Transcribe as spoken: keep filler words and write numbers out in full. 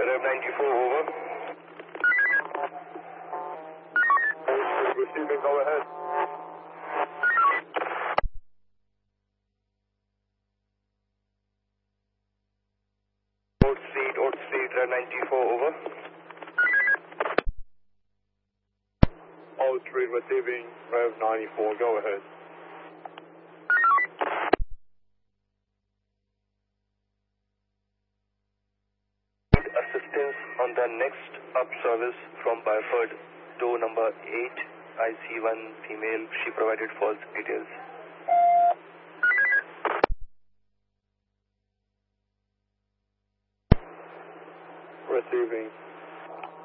Rev ninety-four, over. Receiving, go ahead. Old Street, Old Street, Rev ninety-four, over. Old Street, receiving, Rev ninety-four, go ahead. Assistance on the next up service from Byford, door number eight, I C one female. She provided false details. Receiving.